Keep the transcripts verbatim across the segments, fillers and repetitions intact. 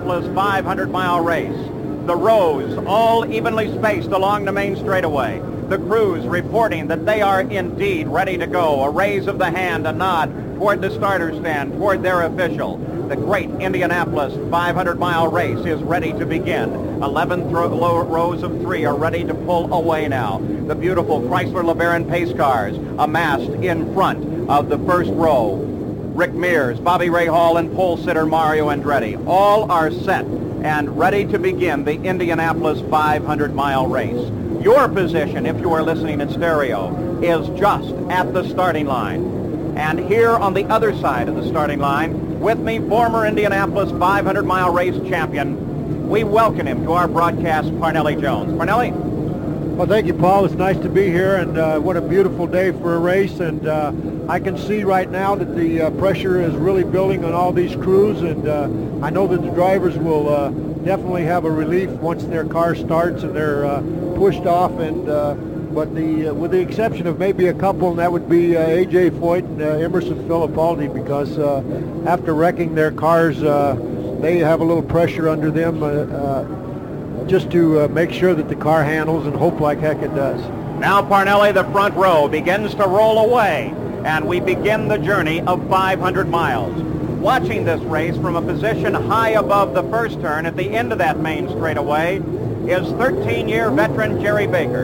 Indianapolis five hundred mile race. The rows all evenly spaced along the main straightaway. The crews reporting that they are indeed ready to go. A raise of the hand, a nod toward the starter stand, toward their official. The great Indianapolis five hundred mile race is ready to begin. eleven thro- low rows of three are ready to pull away now. The beautiful Chrysler LeBaron pace cars amassed in front of the first row. Rick Mears, Bobby Ray Hall, and pole sitter Mario Andretti. All are set and ready to begin the Indianapolis five hundred mile race. Your position, if you are listening in stereo, is just at the starting line. And here on the other side of the starting line, with me, former Indianapolis five hundred mile race champion, we welcome him to our broadcast, Parnelli Jones. Parnelli? Well, thank you, Paul. It's nice to be here, and uh, what a beautiful day for a race. And uh, I can see right now that the uh, pressure is really building on all these crews, and uh, I know that the drivers will uh, definitely have a relief once their car starts and they're uh, pushed off. And uh, but the uh, with the exception of maybe a couple, and that would be uh, A J Foyt and uh, Emerson Fittipaldi, because uh, after wrecking their cars, uh, they have a little pressure under them. Uh, uh, just to uh, make sure that the car handles, and hope like heck it does. Now, Parnelli, the front row begins to roll away, and we begin the journey of five hundred miles. Watching this race from a position high above the first turn at the end of that main straightaway is thirteen-year veteran Jerry Baker.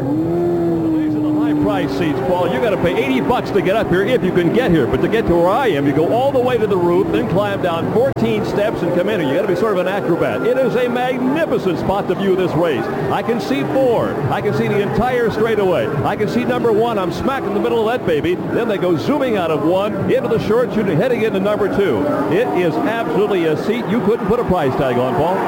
Price seats, Paul. You got to pay eighty bucks to get up here if you can get here. But to get to where I am, you go all the way to the roof, then climb down fourteen steps and come in here. You got to be sort of an acrobat. It is a magnificent spot to view this race. I can see four. I can see the entire straightaway. I can see number one. I'm smack in the middle of that baby. Then they go zooming out of one into the short chute and heading into number two. It is absolutely a seat you couldn't put a price tag on, Paul.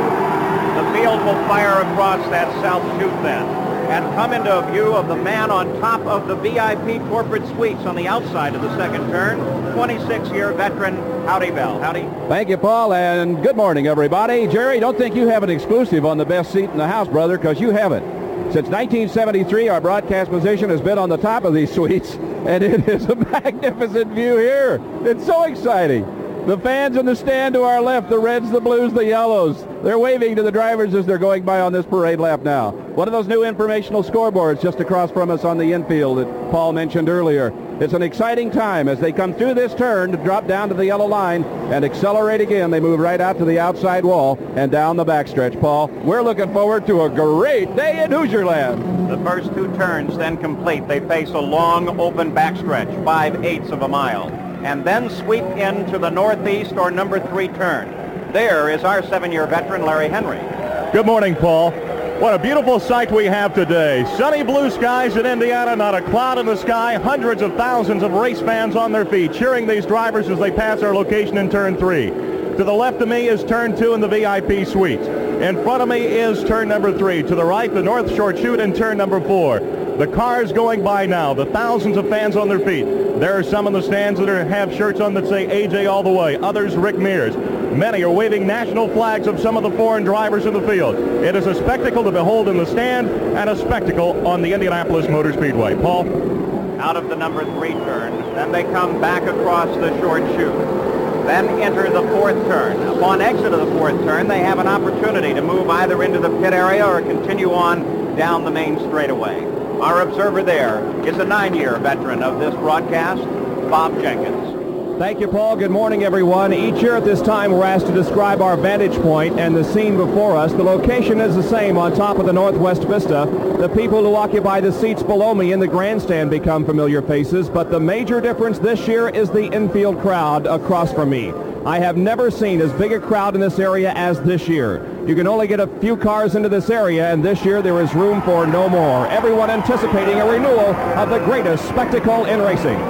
The field will fire across that south chute then, and come into view of the man on top of the V I P corporate suites on the outside of the second turn, twenty-six-year veteran Howdy Bell. Howdy. Thank you, Paul, and good morning, everybody. Jerry, don't think you have an exclusive on the best seat in the house, brother, because you haven't. Since nineteen seventy-three, our broadcast position has been on the top of these suites, and it is a magnificent view here. It's so exciting. The fans in the stand to our left, the reds, the blues, the yellows, they're waving to the drivers as they're going by on this parade lap now. One of those new informational scoreboards just across from us on the infield that Paul mentioned earlier. It's an exciting time as they come through this turn to drop down to the yellow line and accelerate again. They move right out to the outside wall and down the backstretch, Paul. We're looking forward to a great day in Hoosierland. The first two turns then complete. They face a long open backstretch, five-eighths of a mile, and then sweep into the northeast or number three turn. There is our seven-year veteran, Larry Henry. Good morning, Paul. What a beautiful sight we have today. Sunny blue skies in Indiana, not a cloud in the sky. Hundreds of thousands of race fans on their feet, cheering these drivers as they pass our location in turn three. To the left of me is turn two in the V I P suite. In front of me is turn number three. To the right, the north short chute and turn number four. The cars going by now, the thousands of fans on their feet. There are some in the stands that are, have shirts on that say A J all the way, others Rick Mears. Many are waving national flags of some of the foreign drivers in the field. It is a spectacle to behold in the stand and a spectacle on the Indianapolis Motor Speedway. Paul? Out of the number three turn, then they come back across the short chute. Then enter the fourth turn. Upon exit of the fourth turn, they have an opportunity to move either into the pit area or continue on down the main straightaway. Our observer there is a nine-year veteran of this broadcast, Bob Jenkins. Thank you, Paul. Good morning, everyone. Each year at this time, we're asked to describe our vantage point and the scene before us. The location is the same on top of the Northwest Vista. The people who occupy the seats below me in the grandstand become familiar faces, but the major difference this year is the infield crowd across from me. I have never seen as big a crowd in this area as this year. You can only get a few cars into this area, and this year there is room for no more. Everyone anticipating a renewal of the greatest spectacle in racing.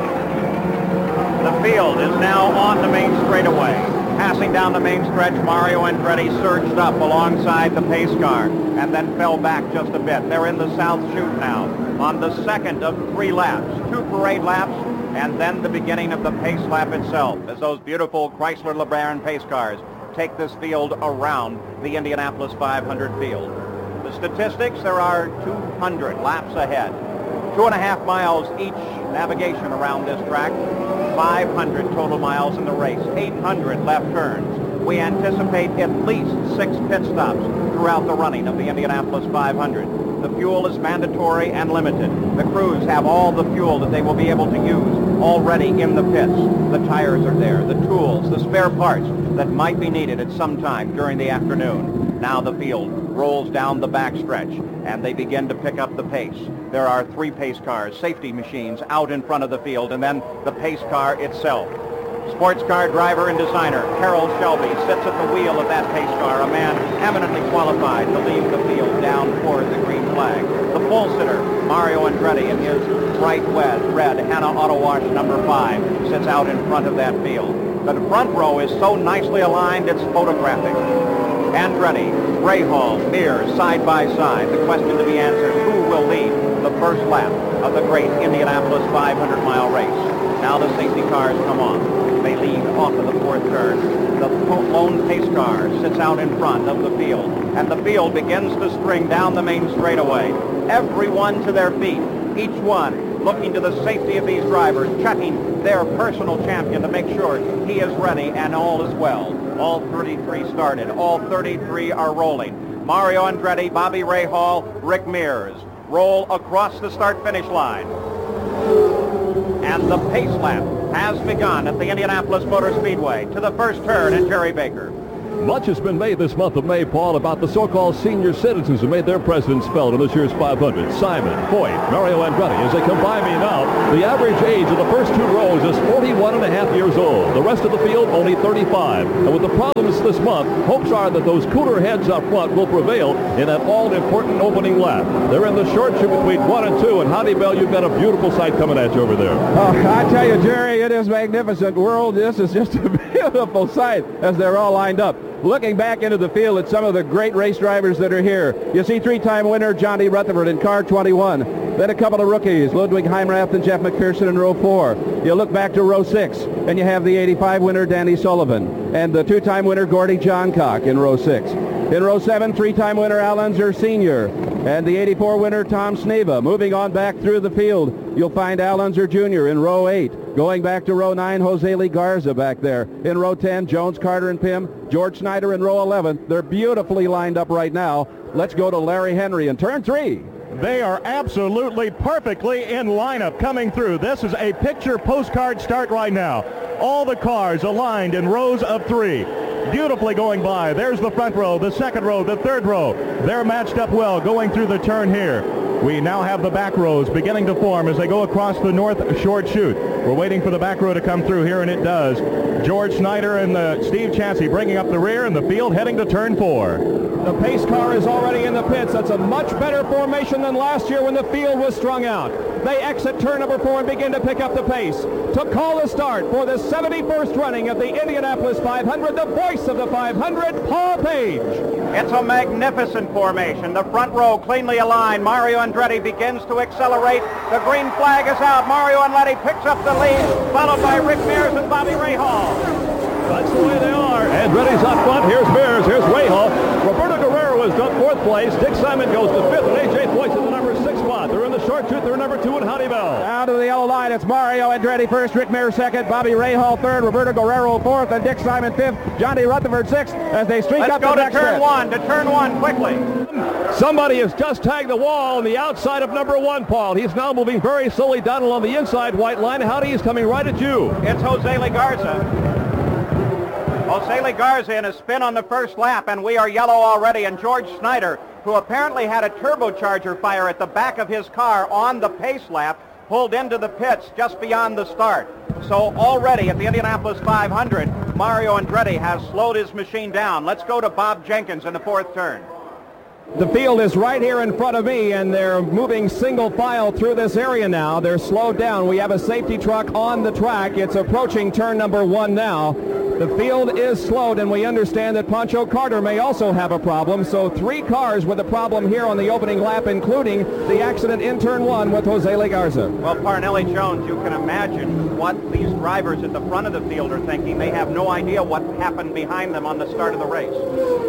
The field is now on the main straightaway. Passing down the main stretch, Mario Andretti surged up alongside the pace car and then fell back just a bit. They're in the south chute now on the second of three laps, two parade laps, and then the beginning of the pace lap itself as those beautiful Chrysler LeBaron pace cars take this field around the Indianapolis five hundred field. The statistics, there are two hundred laps ahead. Two and a half miles each navigation around this track, five hundred total miles in the race, eight hundred left turns, we anticipate at least six pit stops throughout the running of the Indianapolis five hundred. The fuel is mandatory and limited. The crews have all the fuel that they will be able to use already in the pits. The tires are there, the tools, the spare parts that might be needed at some time during the afternoon. Now the field rolls down the backstretch, and they begin to pick up the pace. There are three pace cars, safety machines out in front of the field, and then the pace car itself. Sports car driver and designer Carroll Shelby sits at the wheel of that pace car, a man eminently qualified to lead the field down toward the green flag. The pole sitter, Mario Andretti, in his bright red, red Hanna Auto Wash number five, sits out in front of that field. The front row is so nicely aligned, it's photographic. Andretti, Rahal, Mears, side by side. The question to be answered, who will lead the first lap of the great Indianapolis five hundred mile race? Now the safety cars come on. They lead off of the fourth turn. The lone pace car sits out in front of the field, and the field begins to string down the main straightaway. Everyone to their feet, each one looking to the safety of these drivers, checking their personal champion to make sure he is ready and all is well. All thirty-three started. All thirty-three are rolling. Mario Andretti, Bobby Rahal, Rick Mears roll across the start-finish line. And the pace lap has begun at the Indianapolis Motor Speedway to the first turn at Jerry Baker. Much has been made this month of May, Paul, about the so-called senior citizens who made their presence felt in this year's five hundred. Simon, Foyt, Mario Andretti, as they come by me now, the average age of the first two rows is forty-one and a half years old. The rest of the field, only thirty-five. And with the problems this month, hopes are that those cooler heads up front will prevail in that all-important opening lap. They're in the short shoot between one and two, and Howdy Bell, you've got a beautiful sight coming at you over there. Oh, I tell you, Jerry, it is magnificent. World, this is just a beautiful sight as they're all lined up. Looking back into the field at some of the great race drivers that are here, you see three-time winner Johnny Rutherford in car twenty-one. Then a couple of rookies, Ludwig Heimrath and Jeff McPherson in row four. You look back to row six, and you have the eighty-five winner Danny Sullivan and the two-time winner Gordy Johncock in row six. In row seven, three-time winner Al Unser Senior and the eighty-four winner Tom Sneva. Moving on back through the field, you'll find Al Unser Junior in row eight. Going back to row nine, Jose Lee Garza back there. In row ten, Jones, Carter, and Pym. George Snyder in row eleven. They're beautifully lined up right now. Let's go to Larry Henry in turn three. They are absolutely perfectly in lineup coming through. This is a picture postcard start right now. All the cars aligned in rows of three. Beautifully going by. There's the front row, the second row, the third row. They're matched up well going through the turn here. We now have the back rows beginning to form as they go across the north short chute. We're waiting for the back row to come through here, and it does. George Snyder and the Steve Chansey bringing up the rear, and the field heading to turn four. The pace car is already in the pits. That's a much better formation than last year when the field was strung out. They exit turn number four and begin to pick up the pace. To call the start for the seventy-first running of the Indianapolis five hundred, the voice of the five hundred, Paul Page. It's a magnificent formation. The front row cleanly aligned. Mario Andretti begins to accelerate. The green flag is out. Mario Andretti picks up the lead, followed by Rick Mears and Bobby Rahal. That's the way they are. Andretti's out front. Here's Mears. Here's Rahal. Roberto Guerrero has done fourth place. Dick Simon goes to fifth, and A J Foyt's in the number six spot. They're in the short chute. They're number two in Howdy Bell. Down to the yellow line. It's Mario Andretti first, Rick Mears second, Bobby Rahal third, Roberto Guerrero fourth, and Dick Simon fifth, Johnny Rutherford sixth as they streak Let's up go the to next turn stretch. one, to turn one quickly. Somebody has just tagged the wall on the outside of number one, Paul. He's now moving very slowly down along the inside white line. Howdy is coming right at you. It's Jose Lee Garza. Jose Lee Garza in a spin on the first lap, and we are yellow already. And George Snyder, who apparently had a turbocharger fire at the back of his car on the pace lap, pulled into the pits just beyond the start. So already at the Indianapolis five hundred, Mario Andretti has slowed his machine down. Let's go to Bob Jenkins in the fourth turn. The field is right here in front of me, and they're moving single file through this area now. They're slowed down. We have a safety truck on the track. It's approaching turn number one now. The field is slowed, and we understand that Pancho Carter may also have a problem. So three cars with a problem here on the opening lap, including the accident in turn one with Jose Lee Garza. Well, Parnelli Jones, you can imagine what these drivers at the front of the field are thinking. They have no idea what happened behind them on the start of the race.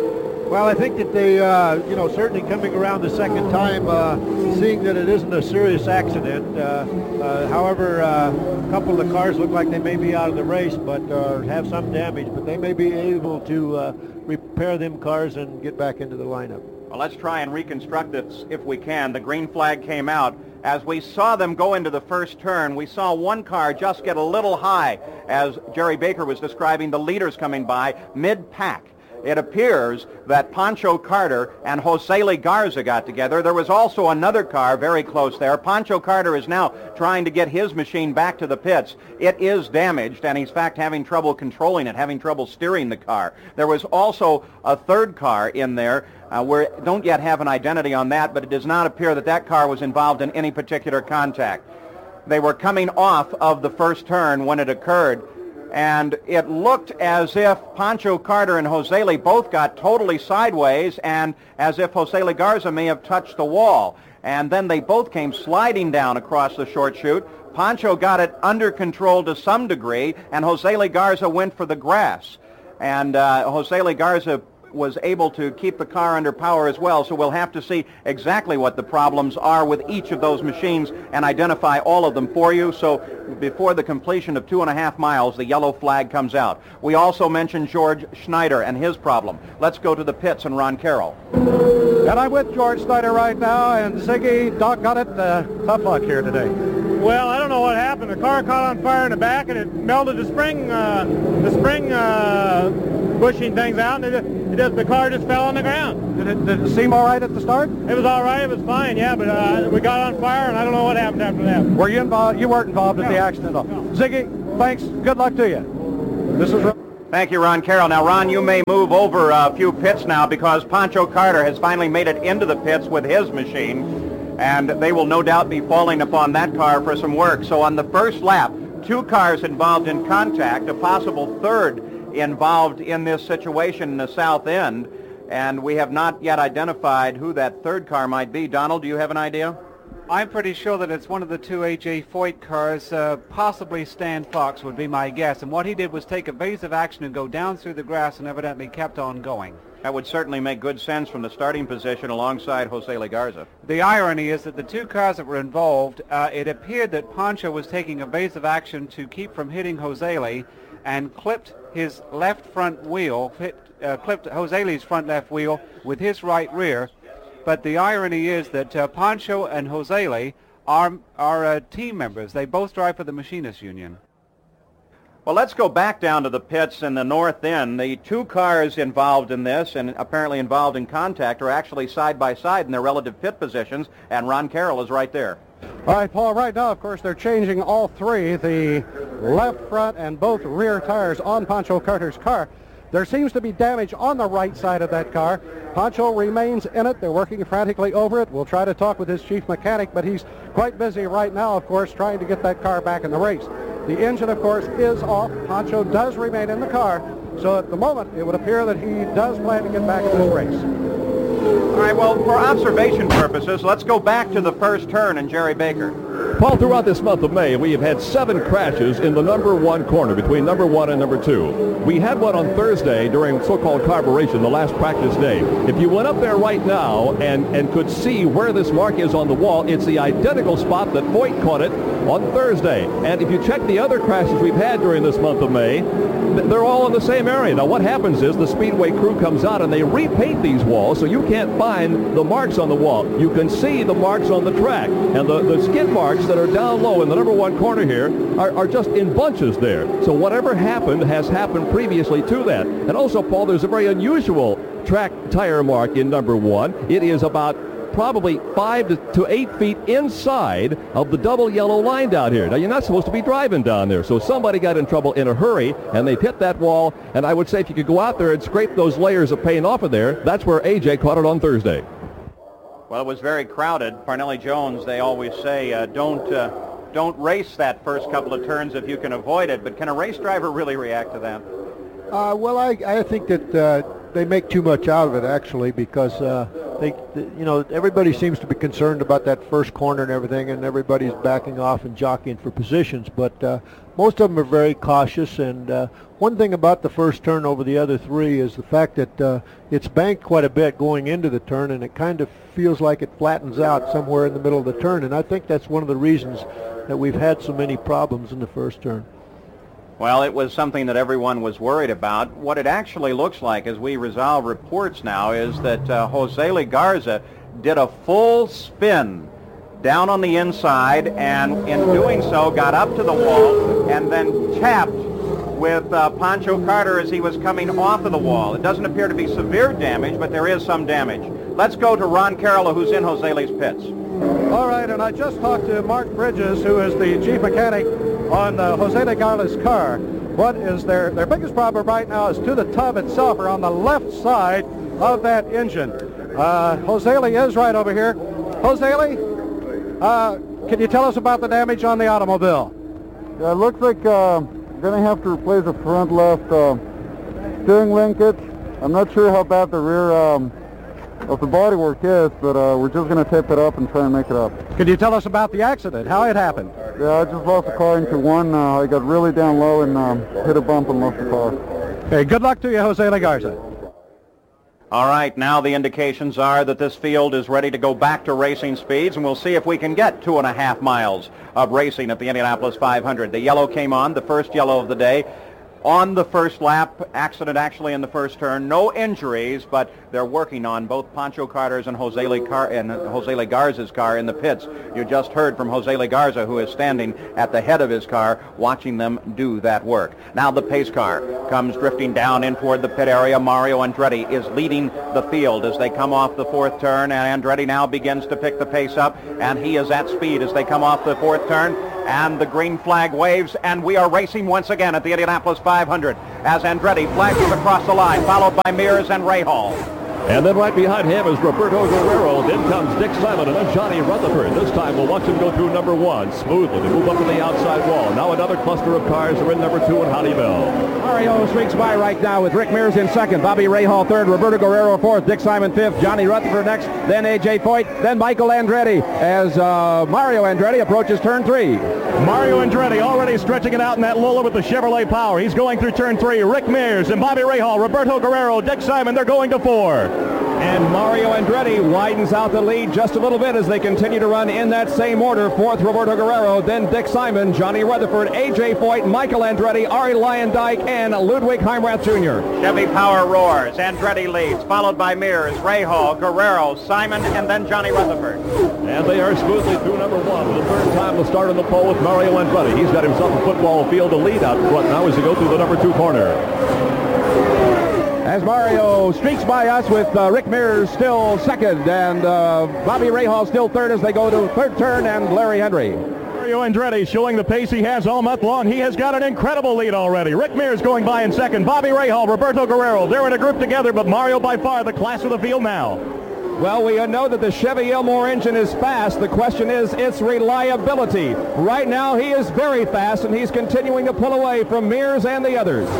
Well, I think that they, uh, you know, certainly coming around the second time, uh, seeing that it isn't a serious accident. Uh, uh, however, uh, a couple of the cars look like they may be out of the race, but uh, have some damage. But they may be able to uh, repair them cars and get back into the lineup. Well, let's try and reconstruct this if we can. The green flag came out. As we saw them go into the first turn, we saw one car just get a little high as Jerry Baker was describing the leaders coming by mid-pack. It appears that Pancho Carter and Jose Lee Garza got together. There was also another car very close there. Pancho Carter is now trying to get his machine back to the pits. It is damaged, and he's in fact having trouble controlling it, having trouble steering the car. There was also a third car in there. Uh, we don't yet have an identity on that, but it does not appear that that car was involved in any particular contact. They were coming off of the first turn when it occurred, and it looked as if Pancho Carter and Jose Lee both got totally sideways, and as if Jose Lee Garza may have touched the wall. And then they both came sliding down across the short chute. Pancho got it under control to some degree, and Jose Lee Garza went for the grass. And uh, Jose Lee Garza was able to keep the car under power as well, so we'll have to see exactly what the problems are with each of those machines and identify all of them for you. So before the completion of two and a half miles, the yellow flag comes out. We also mentioned George Schneider and his problem. Let's go to the pits and Ron Carroll. And I'm with George Schneider right now, and Ziggy, Doc got it. Uh, tough luck here today. Well, I don't know what happened. The car caught on fire in the back, and it melted the spring, uh, the spring uh, bushing things out, and it, it just, the car just fell on the ground. Did it, did it seem all right at the start? It was all right. It was fine, yeah, but uh, we got on fire, and I don't know what happened after that. Were you involved? You weren't involved in No. the accident, though. No. Ziggy, thanks. Good luck to you. This is. Thank you, Ron Carroll. Now, Ron, you may move over a few pits now because Pancho Carter has finally made it into the pits with his machine, and they will no doubt be falling upon that car for some work. So on the first lap, two cars involved in contact, a possible third involved in this situation in the south end, and we have not yet identified who that third car might be. Donald, do you have an idea? I'm pretty sure that it's one of the two A J Foyt cars, uh, possibly Stan Fox would be my guess. And what he did was take evasive action and go down through the grass and evidently kept on going. That would certainly make good sense from the starting position alongside Jose Lee Garza. The irony is that the two cars that were involved, uh, it appeared that Pancho was taking evasive action to keep from hitting Jose Lee and clipped his left front wheel, hit, uh, clipped Jose Lee's front left wheel with his right rear. But the irony is that uh, Pancho and Jose Lee are, are uh, team members. They both drive for the Machinists Union. Well, let's go back down to the pits in the north end. The two cars involved in this and apparently involved in contact are actually side by side in their relative pit positions, and Ron Carroll is right there. All right, Paul, right now, of course, they're changing all three, the left front and both rear tires on Pancho Carter's car. There seems to be damage on the right side of that car. Pancho remains in it. They're working frantically over it. We'll try to talk with his chief mechanic, but he's quite busy right now, of course, trying to get that car back in the race. The engine, of course, is off. Pancho does remain in the car, so at the moment, it would appear that he does plan to get back in this race. All right, well, for observation purposes, let's go back to the first turn and Jerry Baker. Paul, throughout this month of May, we have had seven crashes in the number one corner between number one and number two. We had one on Thursday during so-called carburation, the last practice day. If you went up there right now and, and could see where this mark is on the wall, it's the identical spot that Foyt caught it on Thursday. And if you check the other crashes we've had during this month of May, they're all in the same area. Now, what happens is the Speedway crew comes out and they repaint these walls so you can't find the marks on the wall. You can see the marks on the track. And the, the skid marks that are down low in the number one corner here are, are just in bunches there. So whatever happened has happened previously to that. And also, Paul, there's a very unusual track tire mark in number one. It is about probably five to eight feet inside of the double yellow line down here. Now, you're not supposed to be driving down there, so somebody got in trouble in a hurry, and they've hit that wall, and I would say if you could go out there and scrape those layers of paint off of there, that's where A J caught it on Thursday. Well, it was very crowded. Parnelli Jones, they always say, uh, don't uh, don't race that first couple of turns if you can avoid it, but can a race driver really react to that? Uh, well, I, I think that uh, they make too much out of it, actually, because uh, they, you know, everybody seems to be concerned about that first corner and everything, and everybody's backing off and jockeying for positions. But uh, most of them are very cautious. And uh, one thing about the first turn over the other three is the fact that uh, it's banked quite a bit going into the turn, and it kind of feels like it flattens out somewhere in the middle of the turn. And I think that's one of the reasons that we've had so many problems in the first turn. Well, it was something that everyone was worried about. What it actually looks like as we resolve reports now is that uh, Jose Legarza did a full spin down on the inside, and in doing so got up to the wall and then tapped with uh, Pancho Carter as he was coming off of the wall. It doesn't appear to be severe damage, but there is some damage. Let's go to Ron Carollo, who's in Jose Le's pits. All right, and I just talked to Mark Bridges, who is the chief mechanic on uh, Jose Legarza's car. What is their, their biggest problem right now is to the tub itself, or on the left side of that engine. Uh, Jose Lee is right over here. Jose Lee, uh, can you tell us about the damage on the automobile? Yeah, it looks like uh, we're going to have to replace the front left uh, steering linkage. I'm not sure how bad the rear um, of the bodywork is, but uh, we're just going to tape it up and try and make it up. Can you tell us about the accident, how it happened? Yeah, I just lost the car into one. Uh, I got really down low and um, hit a bump and lost the car. Okay, good luck to you, Jose Legarza. All right, now the indications are that this field is ready to go back to racing speeds, and we'll see if we can get two and a half miles of racing at the Indianapolis five hundred. The yellow came on, the first yellow of the day. On the first lap, accident actually in the first turn. No injuries, but they're working on both Pancho Carter's and Jose Legar- and Jose Legarza's car in the pits. You just heard from Jose Legarza, who is standing at the head of his car, watching them do that work. Now the pace car comes drifting down in toward the pit area. Mario Andretti is leading the field as they come off the fourth turn, and Andretti now begins to pick the pace up, and he is at speed as they come off the fourth turn. And the green flag waves, and we are racing once again at the Indianapolis five hundred as Andretti flashes across the line, followed by Mears and Rahal. And then right behind him is Roberto Guerrero. Then comes Dick Simon and then Johnny Rutherford. This time we'll watch him go through number one smoothly. They move up to the outside wall. Now another cluster of cars are in number two and Honeybell. Mario streaks by right now with Rick Mears in second, Bobby Rahal third, Roberto Guerrero fourth, Dick Simon fifth, Johnny Rutherford next, then A J Foyt, then Michael Andretti as uh, Mario Andretti approaches turn three. Mario Andretti already stretching it out in that Lola with the Chevrolet Power. He's going through turn three. Rick Mears and Bobby Rahal, Roberto Guerrero, Dick Simon, they're going to four. And Mario Andretti widens out the lead just a little bit as they continue to run in that same order. Fourth, Roberto Guerrero, then Dick Simon, Johnny Rutherford, A J Foyt, Michael Andretti, Ari Lyondike, and Ludwig Heimrath Junior Chevy Power roars. Andretti leads, followed by Mears, Rahal, Guerrero, Simon, and then Johnny Rutherford. And they are smoothly through number one. For the third time to start on the pole with Mario Andretti. He's got himself a football field to lead out front now as they go through the number two corner. As Mario streaks by us with uh, Rick Mears still second and uh, Bobby Rahal still third as they go to third turn, and Larry Henry. Mario Andretti showing the pace he has all month long. He has got an incredible lead already. Rick Mears going by in second. Bobby Rahal, Roberto Guerrero, they're in a group together, but Mario by far the class of the field now. Well, we know that the Chevy Elmore engine is fast. The question is its reliability. Right now he is very fast, and he's continuing to pull away from Mears and the others.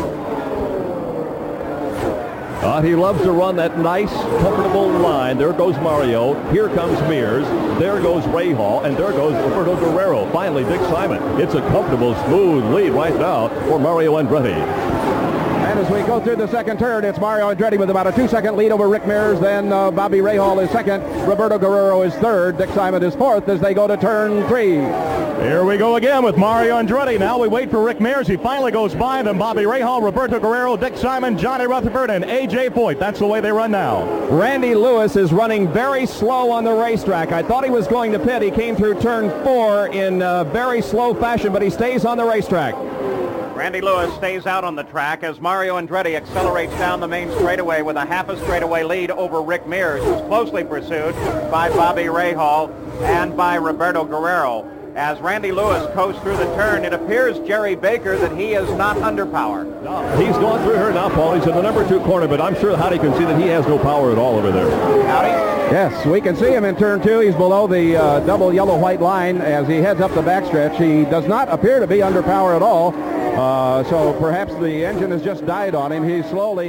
Uh, he loves to run that nice, comfortable line. There goes Mario. Here comes Mears. There goes Rahal. And there goes Roberto Guerrero. Finally, Dick Simon. It's a comfortable, smooth lead right now for Mario Andretti. And as we go through the second turn, it's Mario Andretti with about a two-second lead over Rick Mears. Then uh, Bobby Rahal is second. Roberto Guerrero is third. Dick Simon is fourth as they go to turn three. Here we go again with Mario Andretti. Now we wait for Rick Mears. He finally goes by. Then Bobby Rahal, Roberto Guerrero, Dick Simon, Johnny Rutherford, and A J Foyt. That's the way they run now. Randy Lewis is running very slow on the racetrack. I thought he was going to pit. He came through turn four in uh, very slow fashion, but he stays on the racetrack. Randy Lewis stays out on the track as Mario Andretti accelerates down the main straightaway with a half a straightaway lead over Rick Mears, who's closely pursued by Bobby Rahal and by Roberto Guerrero. As Randy Lewis coasts through the turn, it appears, Jerry Baker, that he is not under power. No, he's going through her now, Paul. He's in the number two corner, but I'm sure Howdy can see that he has no power at all over there. Howdy? Yes, we can see him in turn two. He's below the uh, double yellow-white line as he heads up the backstretch. He does not appear to be under power at all. Uh, so perhaps the engine has just died on him. He's slowly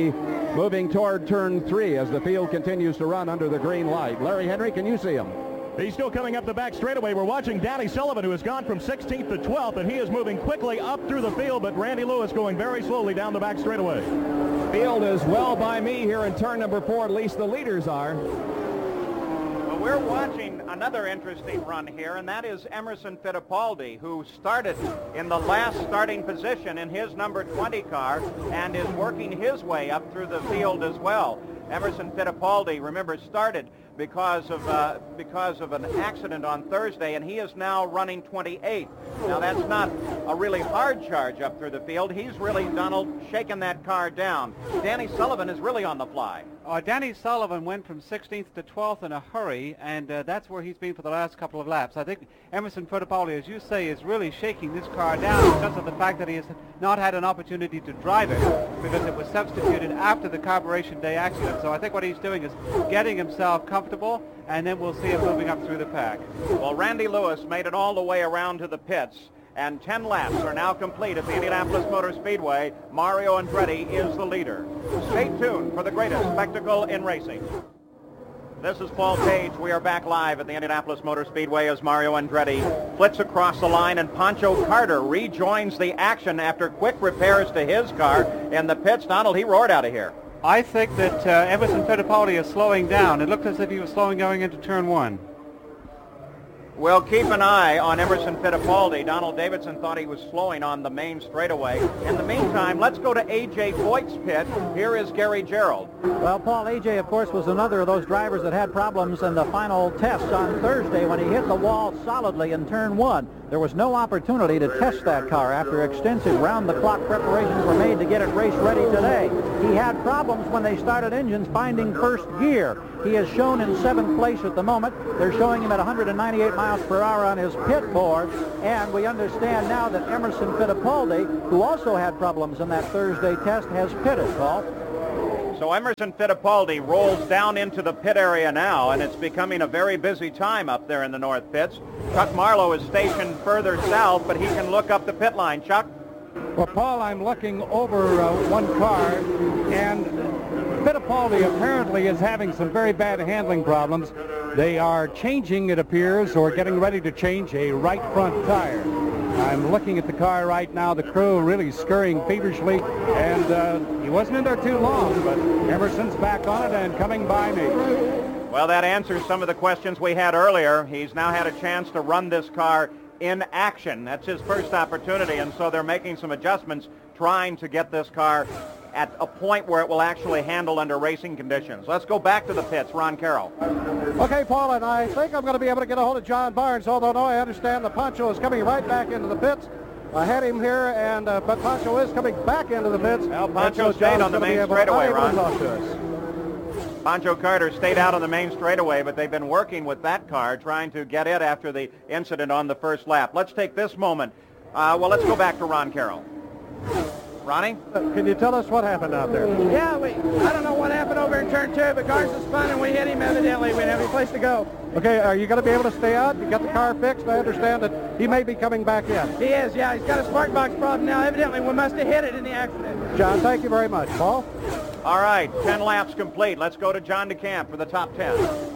moving toward turn three as the field continues to run under the green light. Larry Henry, can you see him? He's still coming up the back straightaway. We're watching Danny Sullivan, who has gone from sixteenth to twelfth, and he is moving quickly up through the field, but Randy Lewis going very slowly down the back straightaway. Field is well by me here in turn number four, at least the leaders are. Well, we're watching another interesting run here, and that is Emerson Fittipaldi, who started in the last starting position in his number twenty car and is working his way up through the field as well. Emerson Fittipaldi, remember, started because of uh, because of an accident on Thursday, and he is now running twenty-eighth. Now, that's not a really hard charge up through the field. He's really, Donald, shaking that car down. Danny Sullivan is really on the fly. Uh, Danny Sullivan went from sixteenth to twelfth in a hurry, and uh, that's where he's been for the last couple of laps. I think Emerson Fittipaldi, as you say, is really shaking this car down because of the fact that he has not had an opportunity to drive it because it was substituted after the Carburation Day accident. So I think what he's doing is getting himself comfortable, and then we'll see him moving up through the pack. Well, Randy Lewis made it all the way around to the pits, and ten laps are now complete at the Indianapolis Motor Speedway. Mario Andretti is the leader. Stay tuned for the greatest spectacle in racing. This is Paul Page. We are back live at the Indianapolis Motor Speedway as Mario Andretti flits across the line, and Pancho Carter rejoins the action after quick repairs to his car in the pits. Donald, he roared out of here. I think that uh, Emerson Fittipaldi is slowing down. It looked as if he was slowing going into turn one. Well, keep an eye on Emerson Fittipaldi. Donald Davidson thought he was slowing on the main straightaway. In the meantime, let's go to A J Foyt's pit. Here is Gary Gerould. Well, Paul, A J, of course, was another of those drivers that had problems in the final test on Thursday when he hit the wall solidly in turn one. There was no opportunity to test that car after extensive round-the-clock preparations were made to get it race-ready today. He had problems when they started engines finding first gear. He is shown in seventh place at the moment. They're showing him at one hundred ninety-eight miles per hour on his pit board, and we understand now that Emerson Fittipaldi, who also had problems in that Thursday test, has pitted, Paul. So Emerson Fittipaldi rolls down into the pit area now, and it's becoming a very busy time up there in the north pits. Chuck Marlowe is stationed further south, but he can look up the pit line. Chuck? Well, Paul, I'm looking over uh, one car, and Fittipaldi apparently is having some very bad handling problems. They are changing, it appears, or getting ready to change a right front tire. I'm looking at the car right now, the crew really scurrying feverishly, and uh, he wasn't in there too long, but Emerson's back on it and coming by me. Well, that answers some of the questions we had earlier. He's now had a chance to run this car in action. That's his first opportunity, and so they're making some adjustments, trying to get this car at a point where it will actually handle under racing conditions. Let's go back to the pits. Ron Carroll. Okay, Paul, and I think I'm going to be able to get a hold of John Barnes, although no, I understand that Pancho is coming right back into the pits. I had him here, and uh, but Pancho is coming back into the pits. Well, Pancho so stayed on the main straightaway, Ron. Pancho Carter stayed out on the main straightaway, but they've been working with that car, trying to get it after the incident on the first lap. Let's take this moment. Uh, well, let's go back to Ron Carroll. Ronnie? Can you tell us what happened out there? Yeah, we, I don't know what happened over in turn two, but cars was spun and we hit him evidently. We didn't have any place to go. Okay, are you going to be able to stay out? You got the car fixed? I understand that he may be coming back in. He is, yeah. He's got a spark box problem now. Evidently, we must have hit it in the accident. John, thank you very much. Paul? All right, ten laps complete. Let's go to John DeCamp for the top ten.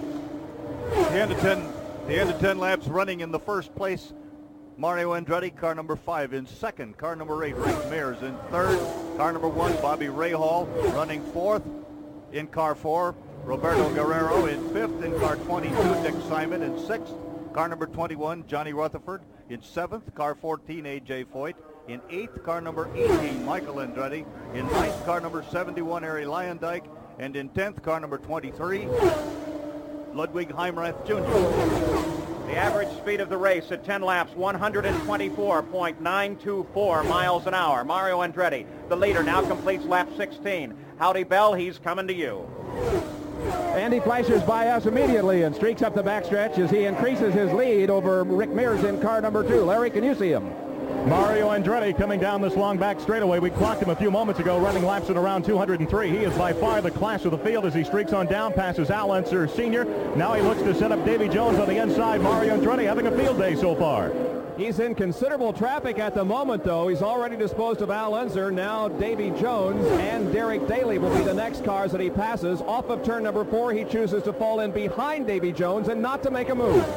The end of ten, the end of ten laps running in the first place. Mario Andretti, car number five. In second, car number eight, Rick Mears. In third, car number one, Bobby Rahal. Running fourth, in car four, Roberto Guerrero. In fifth, in car twenty-two, Dick Simon. In sixth, car number twenty-one, Johnny Rutherford. In seventh, car fourteen, A J Foyt. In eighth, car number eighteen, Michael Andretti. In ninth, car number seventy-one, Arie Luyendyk. And in tenth, car number twenty-three, Ludwig Heimrath Junior The average speed of the race at ten laps, one hundred twenty-four point nine two four miles an hour. Mario Andretti, the leader, now completes lap sixteen. Howdy, Bell, he's coming to you. Andy Fleischer's by us immediately and streaks up the backstretch as he increases his lead over Rick Mears in car number two. Larry, can you see him? Mario Andretti coming down this long back straightaway. We clocked him a few moments ago, running laps at around two hundred three. He is by far the class of the field as he streaks on down, passes Al Unser Senior Now he looks to set up Davy Jones on the inside. Mario Andretti having a field day so far. He's in considerable traffic at the moment, though. He's already disposed of Al Unser. Now Davy Jones and Derek Daly will be the next cars that he passes. Off of turn number four, he chooses to fall in behind Davy Jones and not to make a move.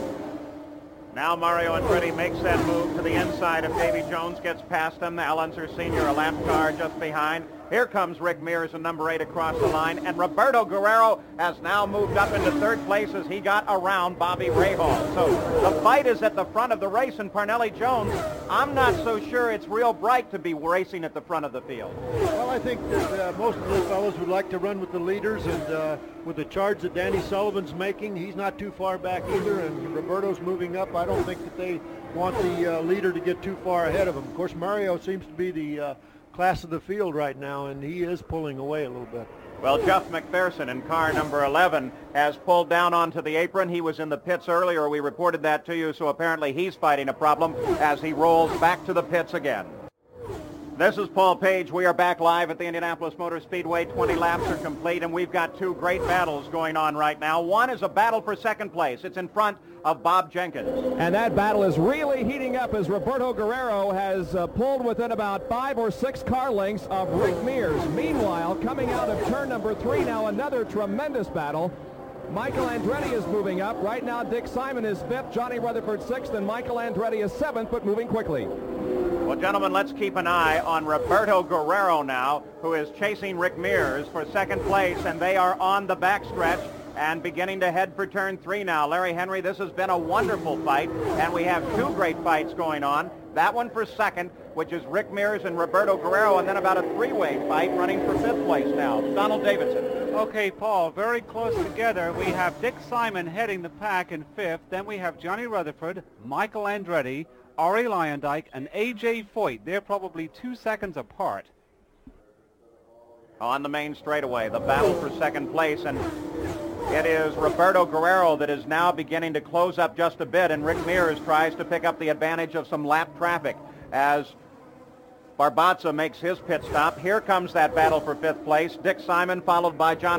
Now Mario Andretti makes that move to the inside of Davy Jones, gets past him. Al Unser Senior, a lap car just behind. Here comes Rick Mears in number eight across the line, and Roberto Guerrero has now moved up into third place as he got around Bobby Rahal. So the fight is at the front of the race, and Parnelli Jones, I'm not so sure it's real bright to be racing at the front of the field. Well, I think that uh, most of the fellows would like to run with the leaders, and uh, with the charge that Danny Sullivan's making, he's not too far back either, and Roberto's moving up. I don't think that they want the uh, leader to get too far ahead of him. Of course, Mario seems to be the uh, class of the field right now, and he is pulling away a little bit. Well, Jeff McPherson in car number eleven has pulled down onto the apron. He was in the pits earlier. We reported that to you, so apparently he's fighting a problem as he rolls back to the pits again. This is Paul Page. We are back live at the Indianapolis Motor Speedway. twenty laps are complete, and we've got two great battles going on right now. One is a battle for second place. It's in front of Bob Jenkins. And that battle is really heating up as Roberto Guerrero has uh, pulled within about five or six car lengths of Rick Mears. Meanwhile, coming out of turn number three now, another tremendous battle. Michael Andretti is moving up. Right now, Dick Simon is fifth, Johnny Rutherford sixth, and Michael Andretti is seventh, but moving quickly. Well, gentlemen, let's keep an eye on Roberto Guerrero now, who is chasing Rick Mears for second place, and they are on the backstretch and beginning to head for turn three now. Larry Henry, this has been a wonderful fight, and we have two great fights going on. That one for second, which is Rick Mears and Roberto Guerrero, and then about a three-way fight running for fifth place now. Donald Davidson. Okay, Paul, very close together. We have Dick Simon heading the pack in fifth. Then we have Johnny Rutherford, Michael Andretti, Arie Luyendyk, and A J Foyt. They're probably two seconds apart. On the main straightaway, the battle for second place, and it is Roberto Guerrero that is now beginning to close up just a bit, and Rick Mears tries to pick up the advantage of some lap traffic as Barbazza makes his pit stop. Here comes that battle for fifth place. Dick Simon followed by John